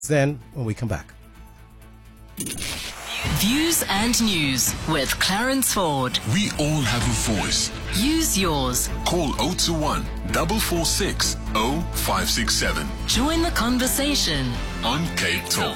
Then when we come back. Views and News with Clarence Ford. We all have a voice. Use yours. Call 021 446 0567 Join the conversation on Cape Talk.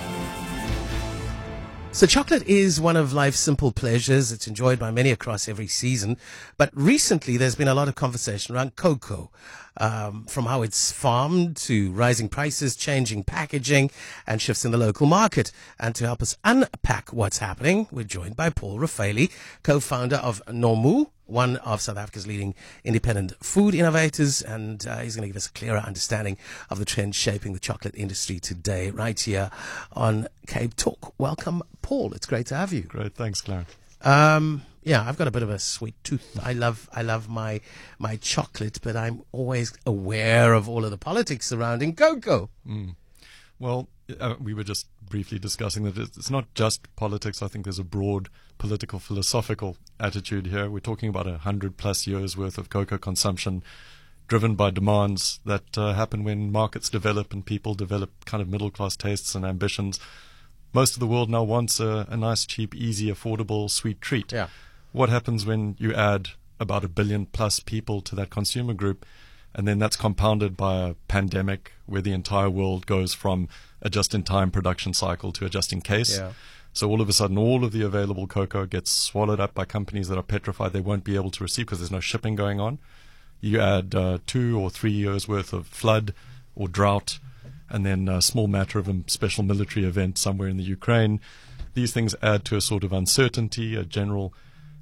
So chocolate is one of life's simple pleasures. It's enjoyed by many across every season. But recently there's been a lot of conversation around cocoa, from how it's farmed to rising prices, changing packaging and shifts in the local market. And to help us unpack what's happening, we're joined by Paul Raffaeli, co-founder of Nomu, one of South Africa's leading independent food innovators, and he's going to give us a clearer understanding of the trends shaping the chocolate industry today, right here on Cape Talk. Welcome, Paul. It's great to have you. Great, thanks, Clarence. Yeah, I've got a bit of a sweet tooth. I love my chocolate, but I'm always aware of all of the politics surrounding cocoa. Well, we were just briefly discussing that it's not just politics. I think there's a broad political, philosophical attitude here. We're talking about 100+ years worth of cocoa consumption driven by demands that happen when markets develop and people develop kind of middle-class tastes and ambitions. Most of the world now wants a nice, cheap, easy, affordable, sweet treat. Yeah. What happens when you add about 1 billion+ people to that consumer group, and then that's compounded by a pandemic where the entire world goes from a just-in-time production cycle to a just-in-case? Yeah. So all of a sudden, all of the available cocoa gets swallowed up by companies that are petrified they won't be able to receive because there's no shipping going on. You add 2 or 3 years worth of flood or drought, and then a small matter of a special military event somewhere in the Ukraine. These things add to a sort of uncertainty, a general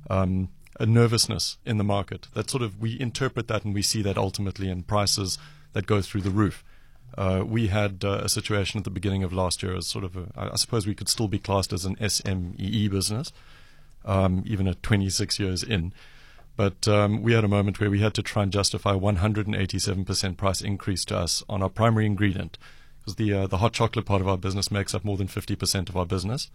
a nervousness in the market. That sort of, we interpret that and we see that ultimately in prices that go through the roof. We had a situation at the beginning of last year as sort of I suppose we could still be classed as an SMEE business, even at 26 years in. But we had a moment where we had to try and justify 187% price increase to us on our primary ingredient, because the hot chocolate part of our business makes up more than 50% of our business.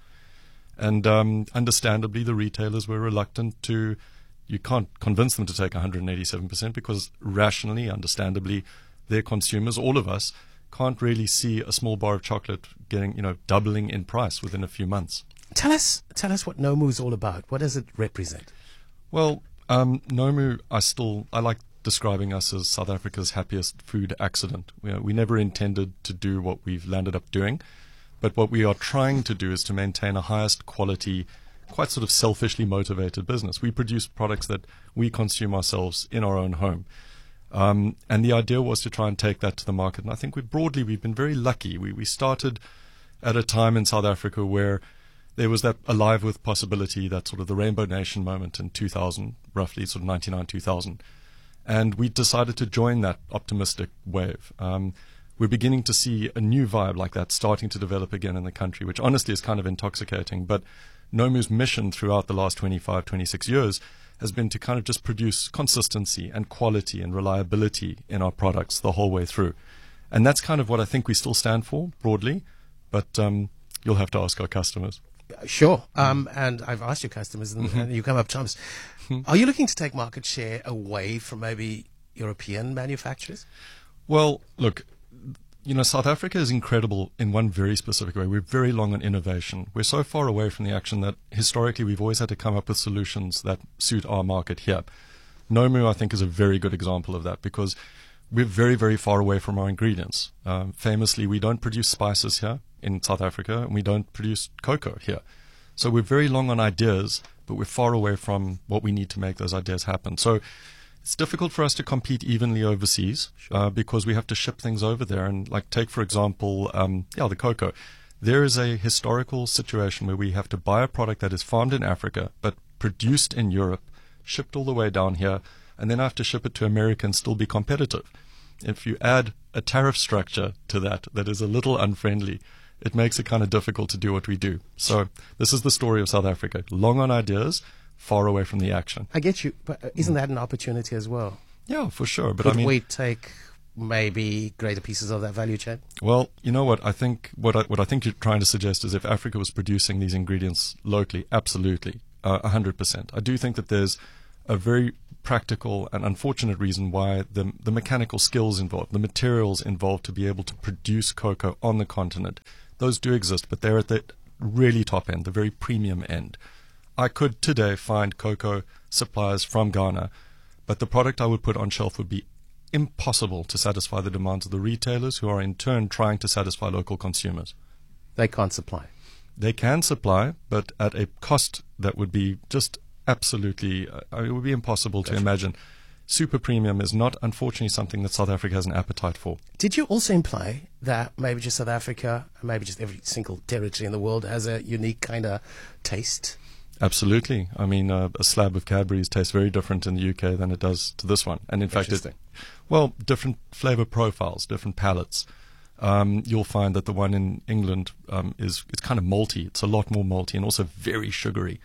And understandably, the retailers were reluctant to. You can't convince them to take 187% because rationally, understandably, their consumers, all of us, can't really see a small bar of chocolate getting, doubling in price within a few months. Tell us what Nomu is all about. What does it represent? Well, Nomu, I like describing us as South Africa's happiest food accident. We never intended to do what we've landed up doing, but what we are trying to do is to maintain a highest quality, quite sort of selfishly motivated business. We produce products that we consume ourselves in our own home. And the idea was to try and take that to the market. And I think we've been very lucky. We started at a time in South Africa where there was that alive with possibility, that sort of the Rainbow Nation moment in 2000, roughly sort of 99, 2000. And we decided to join that optimistic wave. We're beginning to see a new vibe like that starting to develop again in the country, which honestly is kind of intoxicating. But Nomu's mission throughout the last 25, 26 years has been to kind of just produce consistency and quality and reliability in our products the whole way through. And that's kind of what I think we still stand for broadly, but you'll have to ask our customers. Sure. And I've asked your customers, and you come up trumps. Are you looking to take market share away from maybe European manufacturers? Well, look, South Africa is incredible in one very specific way. We're very long on innovation. We're so far away from the action that historically we've always had to come up with solutions that suit our market here. Nomu, I think, is a very good example of that because we're very, very far away from our ingredients. Famously, we don't produce spices here in South Africa, and we don't produce cocoa here. So we're very long on ideas, but we're far away from what we need to make those ideas happen. So it's difficult for us to compete evenly overseas. Sure. Because we have to ship things over there. And take, for example, the cocoa. There is a historical situation where we have to buy a product that is farmed in Africa, but produced in Europe, shipped all the way down here, and then I have to ship it to America and still be competitive. If you add a tariff structure to that is a little unfriendly, it makes it kind of difficult to do what we do. So this is the story of South Africa. Long on ideas, far away from the action. I get you, but isn't that an opportunity as well? Yeah, for sure. But Could we take maybe greater pieces of that value chain? Well, you know what? I think what I think you're trying to suggest is if Africa was producing these ingredients locally, absolutely, 100%. I do think that there's a very practical and unfortunate reason why the mechanical skills involved, the materials involved to be able to produce cocoa on the continent, those do exist, but they're at the really top end, the very premium end. I could today find cocoa suppliers from Ghana, but the product I would put on shelf would be impossible to satisfy the demands of the retailers, who are in turn trying to satisfy local consumers. They can't supply. They can supply, but at a cost that would be just absolutely, it would be impossible to imagine. Super premium is not, unfortunately, something that South Africa has an appetite for. Did you also imply that maybe just South Africa, maybe just every single territory in the world has a unique kind of taste? Absolutely. I mean, a slab of Cadbury's tastes very different in the UK than it does to this one. And in fact, different flavor profiles, different palates. You'll find that the one in England it's kind of malty. It's a lot more malty and also very sugary.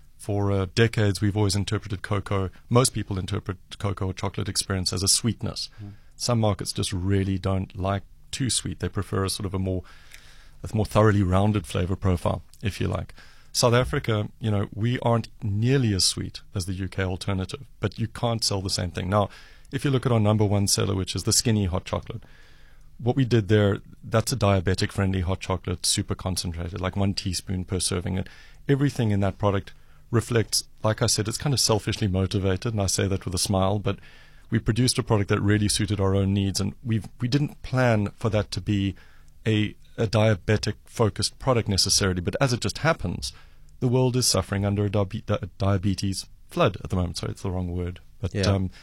For decades, we've always interpreted cocoa, most people interpret cocoa or chocolate experience as a sweetness. Some markets just really don't like too sweet. They prefer a sort of a more thoroughly rounded flavor profile, if you like. South Africa, we aren't nearly as sweet as the UK alternative, but you can't sell the same thing. Now, if you look at our number one seller, which is the Skinny hot chocolate, what we did there, that's a diabetic-friendly hot chocolate, super concentrated, like 1 teaspoon per serving. And everything in that product reflects, like I said, it's kind of selfishly motivated, and I say that with a smile, but we produced a product that really suited our own needs, and we didn't plan for that to be a diabetic-focused product necessarily, but as it just happens, the world is suffering under a diabetes flood at the moment. Sorry, it's the wrong word, but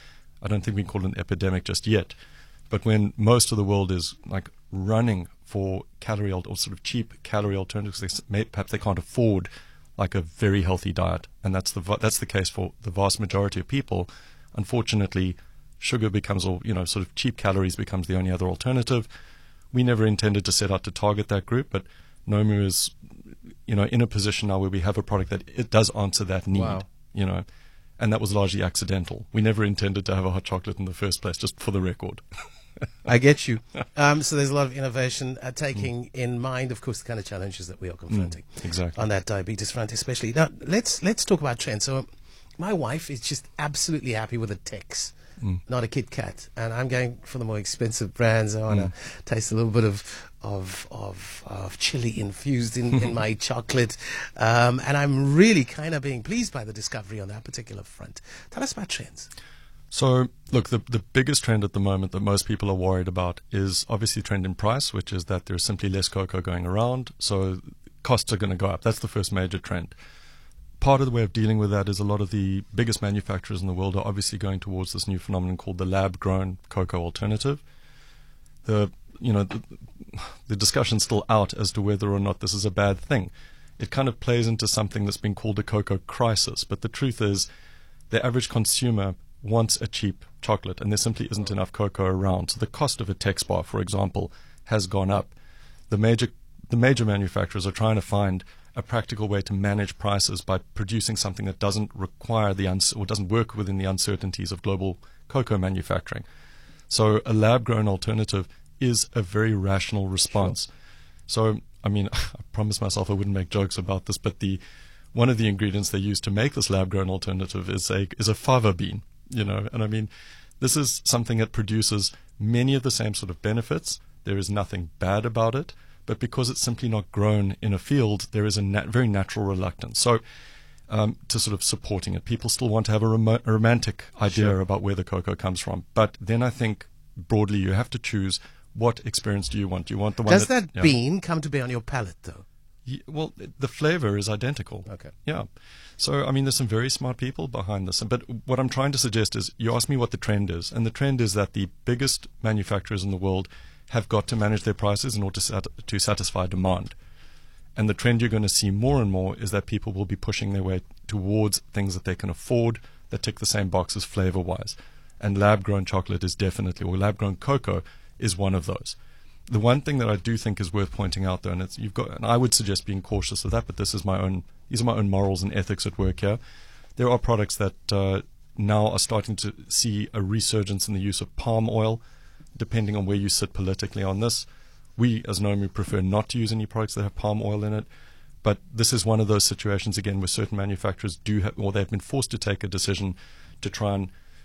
I don't think we can call it an epidemic just yet. But when most of the world is like running for calorie or sort of cheap calorie alternatives, perhaps they can't afford like a very healthy diet, and that's the case for the vast majority of people. Unfortunately, sugar becomes, sort of cheap calories becomes the only other alternative. We never intended to set out to target that group, but Nomu is, in a position now where we have a product that it does answer that need. Wow. And that was largely accidental. We never intended to have a hot chocolate in the first place, just for the record. I get you. So there's a lot of innovation taking in mind, of course, the kind of challenges that we are confronting exactly. on that diabetes front, especially. Now, let's talk about trends. So my wife is just absolutely happy with a Tex, not a Kit Kat, and I'm going for the more expensive brands. I want to taste a little bit of chili infused in my chocolate, and I'm really kind of being pleased by the discovery on that particular front. Tell us about trends. So, look, the biggest trend at the moment that most people are worried about is obviously trend in price, which is that there's simply less cocoa going around, so costs are going to go up. That's the first major trend. Part of the way of dealing with that is a lot of the biggest manufacturers in the world are obviously going towards this new phenomenon called the lab-grown cocoa alternative. The discussion's still out as to whether or not this is a bad thing. It kind of plays into something that's been called a cocoa crisis, but the truth is the average consumer wants a cheap chocolate, and there simply isn't enough cocoa around. So the cost of a Tex bar, for example, has gone up. The major manufacturers are trying to find a practical way to manage prices by producing something that doesn't require or doesn't work within the uncertainties of global cocoa manufacturing. So a lab-grown alternative is a very rational response. Sure. So, I mean, I promised myself I wouldn't make jokes about this, but one of the ingredients they use to make this lab-grown alternative is a fava bean. And I mean, this is something that produces many of the same sort of benefits. There is nothing bad about it, but because it's simply not grown in a field, there is a very natural reluctance. So, to sort of supporting it, people still want to have a romantic idea about where the cocoa comes from. But then I think broadly you have to choose what experience do you want. Do you want the one Does that bean come to be on your palate, though? Well, the flavor is identical. Okay. Yeah. So, I mean, there's some very smart people behind this. But what I'm trying to suggest is, you asked me what the trend is. And the trend is that the biggest manufacturers in the world have got to manage their prices in order to satisfy demand. And the trend you're going to see more and more is that people will be pushing their way towards things that they can afford, that tick the same boxes flavor-wise. And lab-grown chocolate is definitely, or lab-grown cocoa is one of those. The one thing that I do think is worth pointing out, though, and I would suggest being cautious of that, but these are my own morals and ethics at work here. There are products that now are starting to see a resurgence in the use of palm oil, depending on where you sit politically on this. We, as Nomu, prefer not to use any products that have palm oil in it, but this is one of those situations, again, where certain manufacturers do have, or they've been forced to take a decision to try and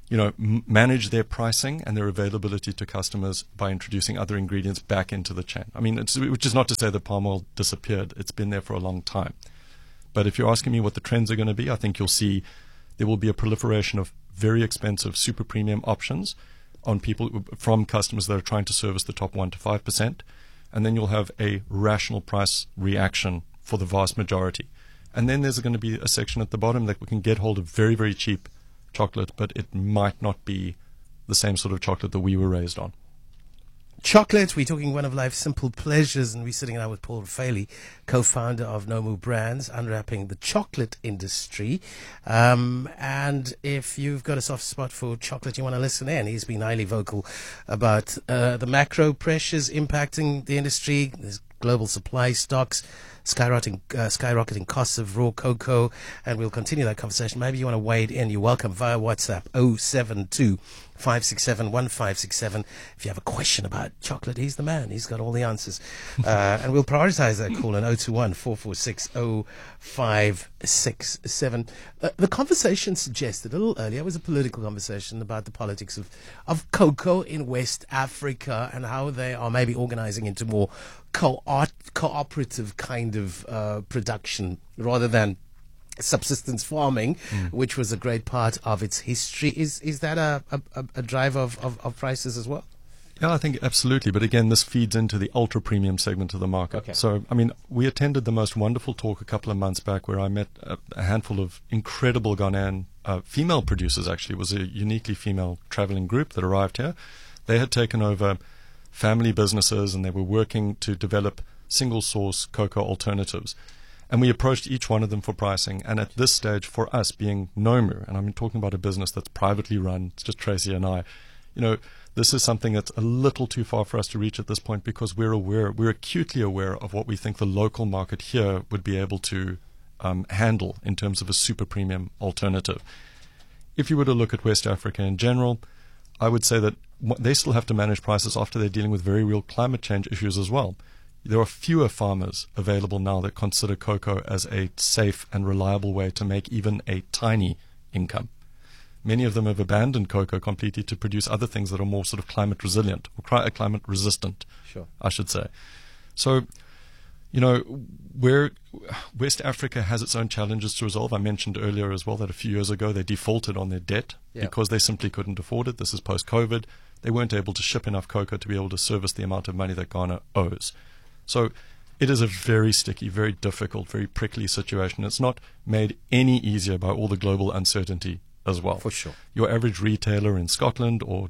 manage their pricing and their availability to customers by introducing other ingredients back into the chain. I mean, which is not to say that palm oil disappeared. It's been there for a long time. But if you're asking me what the trends are going to be, I think you'll see there will be a proliferation of very expensive super premium options from customers that are trying to service the top 1 to 5%. And then you'll have a rational price reaction for the vast majority. And then there's going to be a section at the bottom that we can get hold of very, very cheap chocolate, but it might not be the same sort of chocolate that we were raised on. Chocolate, we're talking one of life's simple pleasures, and we're sitting now with Paul Raffaele, co-founder of Nomu Brands, unwrapping the chocolate industry. And if you've got a soft spot for chocolate, you want to listen in. He's been highly vocal about the macro pressures impacting the industry. There's global supply stocks, skyrocketing costs of raw cocoa, and we'll continue that conversation. Maybe you want to wade in. You're welcome via WhatsApp 072-567-1567. If you have a question about chocolate, he's the man. He's got all the answers. And we'll prioritize that call on 021-446-0567. The conversation suggested a little earlier was a political conversation about the politics of cocoa in West Africa and how they are maybe organizing into more cooperative kind of production rather than subsistence farming, which was a great part of its history. Is that a driver of prices as well? Yeah, I think absolutely. But again, this feeds into the ultra premium segment of the market. Okay. So, I mean, we attended the most wonderful talk a couple of months back where I met a handful of incredible Ghanaian female producers, actually. It was a uniquely female traveling group that arrived here. They had taken over family businesses and they were working to develop single source cocoa alternatives. And we approached each one of them for pricing. And at this stage, for us being Nomu, and I'm talking about a business that's privately run, it's just Tracy and I, this is something that's a little too far for us to reach at this point because we're acutely aware of what we think the local market here would be able to handle in terms of a super premium alternative. If you were to look at West Africa in general, I would say that they still have to manage prices after they're dealing with very real climate change issues as well. There are fewer farmers available now that consider cocoa as a safe and reliable way to make even a tiny income. Many of them have abandoned cocoa completely to produce other things that are more sort of climate resilient or climate resistant, Sure. I should say. So, where West Africa has its own challenges to resolve. I mentioned earlier as well that a few years ago they defaulted on their debt because they simply couldn't afford it. This is post-COVID. They weren't able to ship enough cocoa to be able to service the amount of money that Ghana owes. So it is a very sticky, very difficult, very prickly situation. It's not made any easier by all the global uncertainty as well. For sure. Your average retailer in Scotland or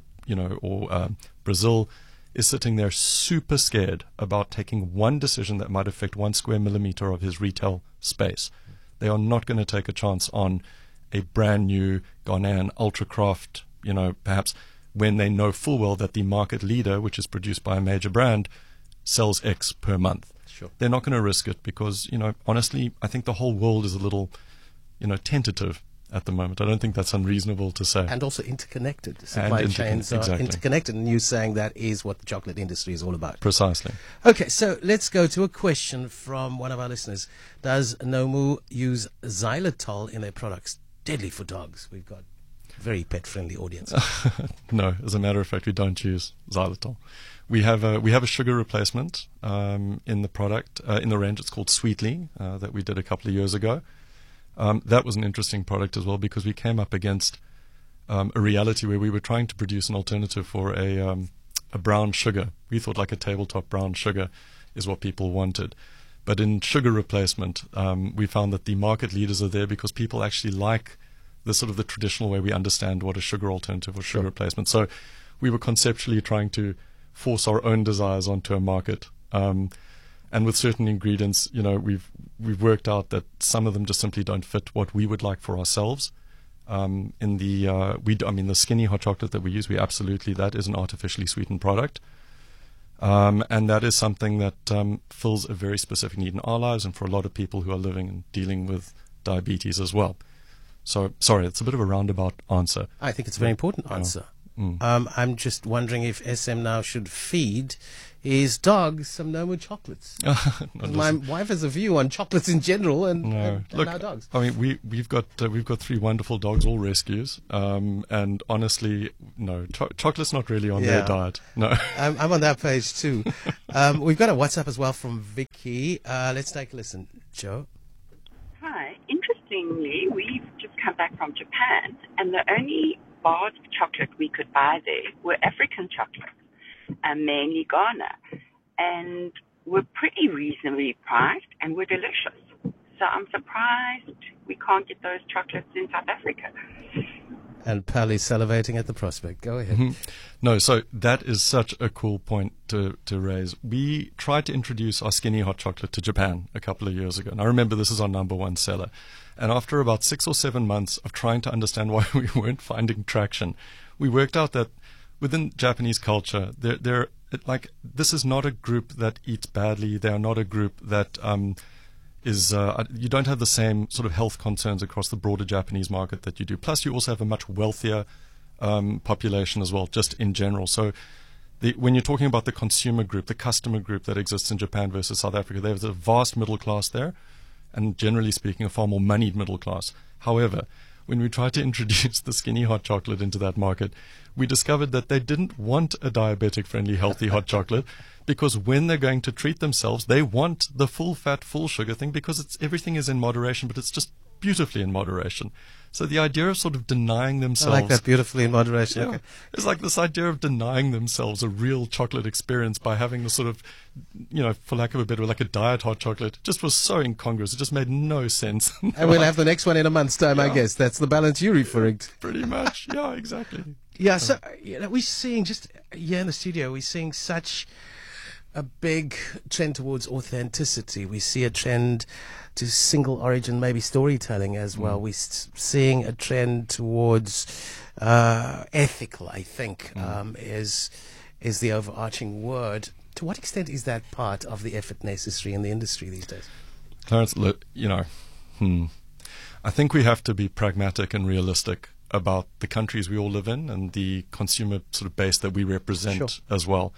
Brazil is sitting there super scared about taking one decision that might affect 1 square millimeter of his retail space. They are not going to take a chance on a brand new Ghanaian Ultracraft, perhaps when they know full well that the market leader, which is produced by a major brand, sells X per month. Sure. They're not going to risk it because, honestly, I think the whole world is a little, tentative at the moment. I don't think that's unreasonable to say. And also interconnected. Supply chains are interconnected, and you're saying that is what the chocolate industry is all about. Precisely. Okay, so let's go to a question from one of our listeners. Does Nomu use xylitol in their products? Deadly for dogs. We've got very pet-friendly audience. No, as a matter of fact, we don't use xylitol. We have a sugar replacement in the product, in the range. It's called Sweetly, that we did a couple of years ago. That was an interesting product as well because we came up against a reality where we were trying to produce an alternative for a brown sugar. We thought like a tabletop brown sugar is what people wanted. But in sugar replacement, we found that the market leaders are there because people actually like the sort of the traditional way we understand what a sugar alternative or sugar replacement. So we were conceptually trying to force our own desires onto a market. And with certain ingredients, we've worked out that some of them just simply don't fit what we would like for ourselves. The skinny hot chocolate that we use, that is an artificially sweetened product. And that is something that fills a very specific need in our lives and for a lot of people who are living and dealing with diabetes as well. So, sorry, it's a bit of a roundabout answer. I think it's a very important answer. I'm just wondering if SM now should feed his dog some Nomu chocolates. My wife has a view on chocolates in general and our dogs. I mean, we've got 3 wonderful dogs, all rescues, and honestly, no, chocolate's not really on their diet. No, I'm on that page too. We've got a WhatsApp as well from Vicky. Let's take a listen, Joe. Hi. Interestingly, we've just come back from Japan, and the only bars of chocolate we could buy there were African chocolates, mainly Ghana, and were pretty reasonably priced and were delicious. So I'm surprised we can't get those chocolates in South Africa. And Pally's salivating at the prospect. Go ahead. No, so that is such a cool point to raise. We tried to introduce our skinny hot chocolate to Japan a couple of years ago. And I remember this is our #1 seller. And after about 6 or 7 months of trying to understand why we weren't finding traction, we worked out that within Japanese culture, this is not a group that eats badly. They are not a group that you don't have the same sort of health concerns across the broader Japanese market that you do. Plus, you also have a much wealthier population as well, just in general. So when you're talking about the consumer group, the customer group that exists in Japan versus South Africa, there's a vast middle class there, and generally speaking, a far more moneyed middle class. However, when we tried to introduce the skinny hot chocolate into that market, we discovered that they didn't want a diabetic-friendly, healthy hot chocolate, because when they're going to treat themselves, they want the full-fat, full-sugar thing, because everything is in moderation, but it's just beautifully in moderation. So the idea of sort of denying themselves... I like that, beautifully in moderation. Yeah, okay. It's like this idea of denying themselves a real chocolate experience by having the sort of, for lack of a better word, like a diet hot chocolate, just was so incongruous. It just made no sense. And we'll have the next one in a month's time, I guess. That's the balance you're referring to. Pretty much. Yeah, exactly. Yeah, so we're seeing, just here in the studio, we're seeing such a big trend towards authenticity. We see a trend to single origin, maybe storytelling as well. We're seeing a trend towards ethical, I think, is the overarching word. To what extent is that part of the effort necessary in the industry these days? Clarence, look, I think we have to be pragmatic and realistic about the countries we all live in and the consumer sort of base that we represent as well.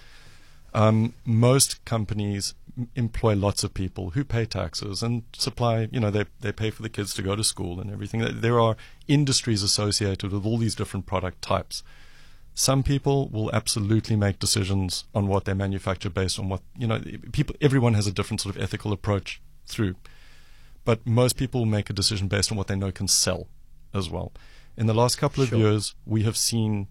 Most companies employ lots of people who pay taxes and supply, they pay for the kids to go to school and everything. There are industries associated with all these different product types. Some people will absolutely make decisions on what they manufacture based on what, everyone has a different sort of ethical approach through. But most people make a decision based on what they know can sell as well. In the last couple of years, we have seen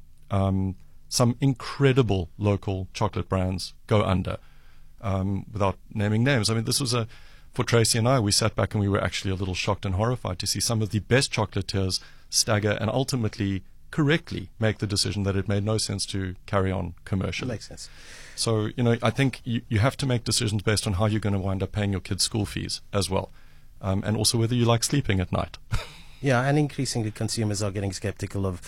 some incredible local chocolate brands go under, without naming names. I mean, this was for Tracy and I, we sat back and we were actually a little shocked and horrified to see some of the best chocolatiers stagger and ultimately correctly make the decision that it made no sense to carry on commercially. That makes sense. So, I think you have to make decisions based on how you're going to wind up paying your kids' school fees as well, and also whether you like sleeping at night. Yeah, and increasingly consumers are getting skeptical of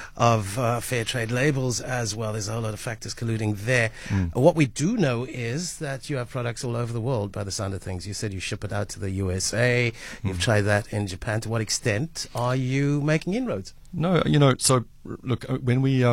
fair trade labels as well. There's a whole lot of factors colluding there. What we do know is that you have products all over the world by the sound of things. You said you ship it out to the USA. You've tried that in Japan. To what extent are you making inroads? No, so look, when we...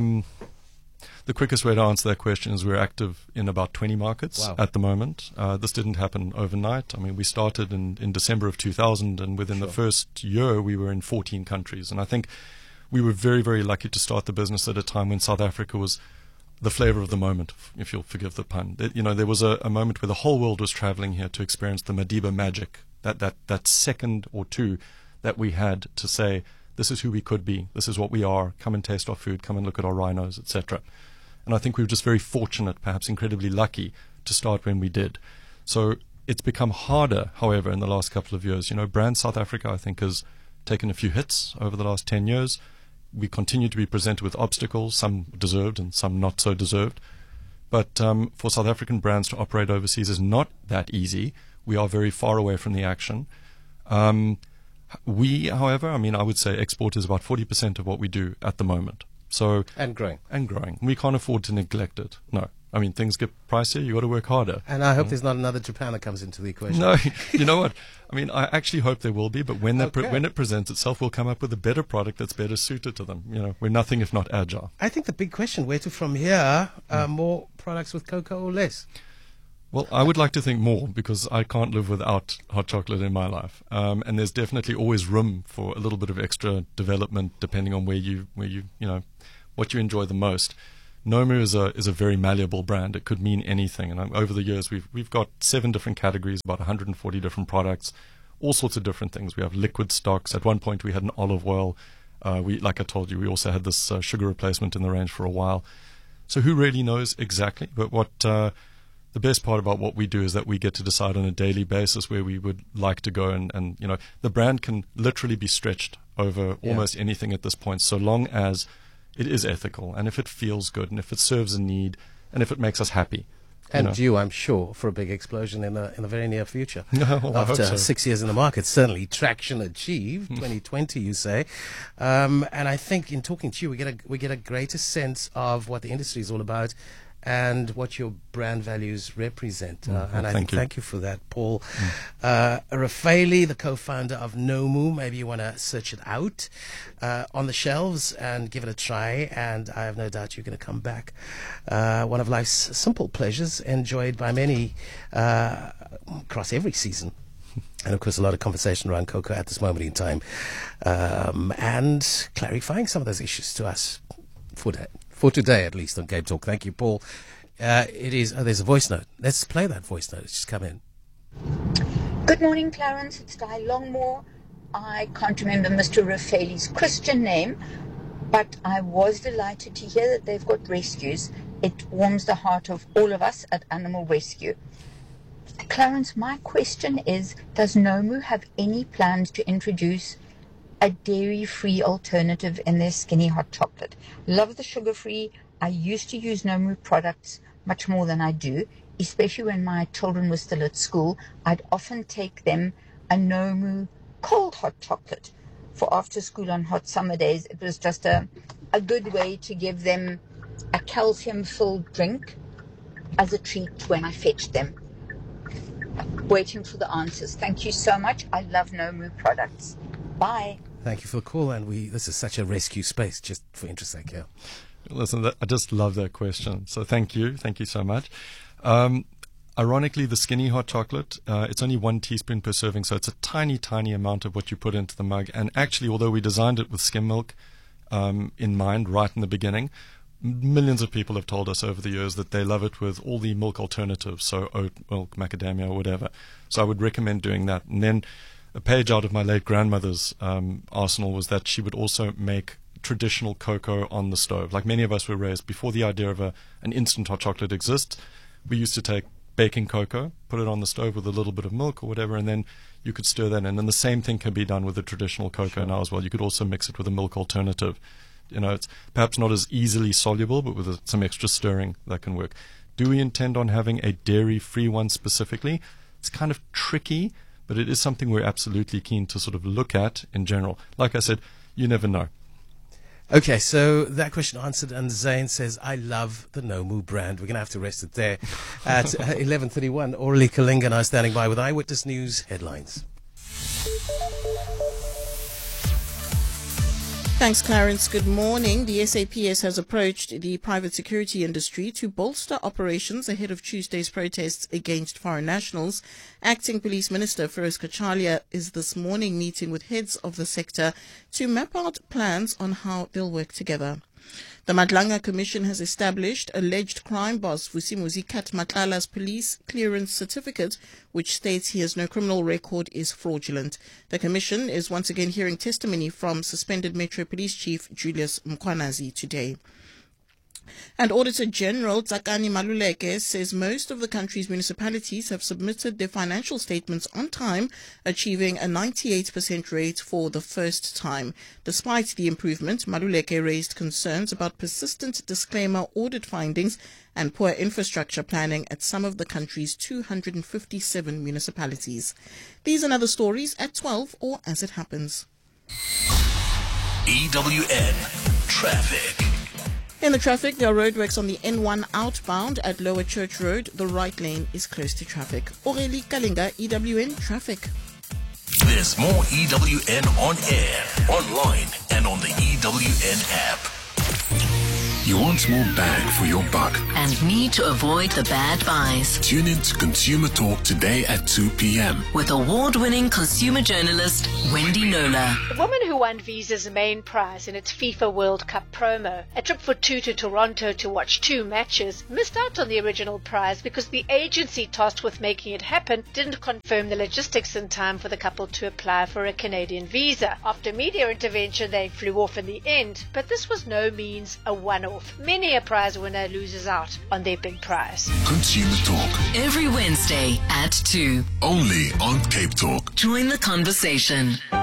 the quickest way to answer that question is we're active in about 20 markets at the moment. This didn't happen overnight. I mean, we started in December of 2000, and within the first year, we were in 14 countries. And I think we were very, very lucky to start the business at a time when South Africa was the flavor of the moment, if you'll forgive the pun. There was a moment where the whole world was traveling here to experience the Madiba magic, that second or two that we had to say, this is who we could be, this is what we are, come and taste our food, come and look at our rhinos, etc. And I think we were just very fortunate, perhaps incredibly lucky, to start when we did. So it's become harder, however, in the last couple of years. Brand South Africa, I think, has taken a few hits over the last 10 years. We continue to be presented with obstacles, some deserved and some not so deserved. But for South African brands to operate overseas is not that easy. We are very far away from the action. However, I would say export is about 40% of what we do at the moment. So and growing. We can't afford to neglect it. No. I mean, things get pricier. You got to work harder. And I hope there's not another Japan that comes into the equation. No, you know what? I mean, I actually hope there will be, but when Okay. when it presents itself, we'll come up with a better product that's better suited to them. You know, we're nothing if not agile. I think the big question, where to from here, more products with cocoa or less? Well, I would like to think more, because I can't live without hot chocolate in my life. And there's definitely always room for a little bit of extra development depending on where you know, what you enjoy the most. Nomu is a very malleable brand. It could mean anything. And over the years, we've got 7 different categories, about 140 different products, all sorts of different things. We have liquid stocks. At one point, we had an olive oil. Like I told you, we also had this sugar replacement in the range for a while. So who really knows exactly? But what the best part about what we do is that we get to decide on a daily basis where we would like to go, and you know, the brand can literally be stretched over almost anything at this point, so long as it is ethical, and if it feels good, and if it serves a need, and if it makes us happy. And due, I'm sure, for a big explosion in the very near future. No, I hope After so. 6 years in the market, certainly traction achieved, 2020, you say. And I think in talking to you, we get a greater sense of what the industry is all about and what your brand values represent. And I thank you for that, Paul. Raffaele, the co-founder of Nomu, maybe you want to search it out on the shelves and give it a try, and I have no doubt you're going to come back. One of life's simple pleasures, enjoyed by many across every season. And of course, a lot of conversation around cocoa at this moment in time, and clarifying some of those issues to us for today, at least, on Cape Talk. Thank you, Paul. There's a voice note. Let's play that voice note. It's just come in. Good morning, Clarence. It's Di Longmore. I can't remember Mr. Raffaele's Christian name, but I was delighted to hear that they've got rescues. It warms the heart of all of us at Animal Rescue. Clarence, my question is, does Nomu have any plans to introduce a dairy-free alternative in their skinny hot chocolate? Love the sugar-free. I used to use Nomu products much more than I do, especially when my children were still at school. I'd often take them a Nomu cold hot chocolate for after school on hot summer days. It was just a good way to give them a calcium-filled drink as a treat when I fetched them. Waiting for the answers. Thank you so much. I love Nomu products. Bye. Thank you for the call, and this is such a rescue space, just for interest sake, yeah. Listen, I just love that question. So thank you so much. Ironically, the skinny hot chocolate, it's only 1 teaspoon per serving, so it's a tiny, tiny amount of what you put into the mug. And actually, although we designed it with skim milk in mind right in the beginning, millions of people have told us over the years that they love it with all the milk alternatives, so oat milk, macadamia, or whatever. So I would recommend doing that. And then a page out of my late grandmother's arsenal was that she would also make traditional cocoa on the stove. Like many of us were raised, before the idea of an instant hot chocolate exists, we used to take baking cocoa, put it on the stove with a little bit of milk or whatever, and then you could stir that in. And the same thing can be done with the traditional cocoa now as well. You could also mix it with a milk alternative. You know, it's perhaps not as easily soluble, but with some extra stirring that can work. Do we intend on having a dairy-free one specifically? It's kind of tricky, but it is something we're absolutely keen to sort of look at in general. Like I said, you never know. Okay, so that question answered, and Zane says, I love the Nomu brand. We're going to have to rest it there. At 11:31, Aurelie Kalinga and I are standing by with Eyewitness News headlines. Thanks, Clarence. Good morning. The SAPS has approached the private security industry to bolster operations ahead of Tuesday's protests against foreign nationals. Acting Police Minister Feroz Kachalia is this morning meeting with heads of the sector to map out plans on how they'll work together. The Madlanga Commission has established alleged crime boss Vusimuzi Kat Matlala's police clearance certificate, which states he has no criminal record, is fraudulent. The Commission is once again hearing testimony from suspended Metro Police Chief Julius Mkwanazi today. And Auditor General Tsakani Maluleke says most of the country's municipalities have submitted their financial statements on time, achieving a 98% rate for the first time. Despite the improvement, Maluleke raised concerns about persistent disclaimer audit findings and poor infrastructure planning at some of the country's 257 municipalities. These and other stories at 12 or as it happens. EWN Traffic. In the traffic, there are roadworks on the N1 outbound at Lower Church Road. The right lane is closed to traffic. Aurélie Kalinga, EWN Traffic. There's more EWN on air, online, and on the EWN app. You want more bang for your buck? And need to avoid the bad buys. Tune in to Consumer Talk today at 2 p.m. With award-winning consumer journalist Wendy Nola. The woman who won Visa's main prize in its FIFA World Cup promo, a trip for two to Toronto to watch 2 matches, missed out on the original prize because the agency tasked with making it happen didn't confirm the logistics in time for the couple to apply for a Canadian visa. After media intervention, they flew off in the end, but this was no means a one-off. Many a prize winner loses out on their big prize. Consumer Talk. Every Wednesday at 2. Only on Cape Talk. Join the conversation.